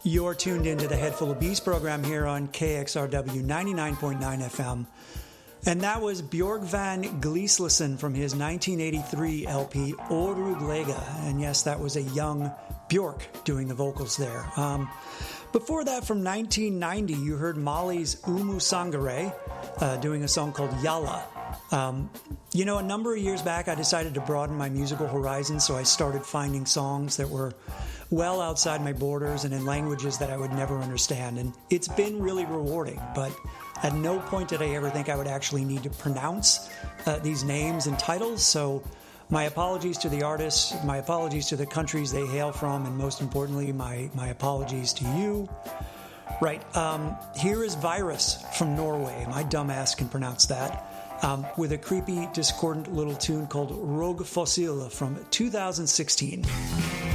You're tuned into the Head Full of Bees program here on KXRW 99.9 FM. And that was Björk van Gleeslesen from his 1983 LP, Oruglega. And yes, that was a young Björk doing the vocals there. Before that, from 1990, you heard Mali's Umu Sangare doing a song called Yalla. A number of years back, I decided to broaden my musical horizons, so I started finding songs that were well outside my borders and in languages that I would never understand. And it's been really rewarding, but at no point did I ever think I would actually need to pronounce these names and titles. So my apologies to the artists, my apologies to the countries they hail from, and most importantly, my apologies to you. Right, here is Virus from Norway. My dumbass can pronounce that. With a creepy, discordant little tune called Rogue Fossil from 2016.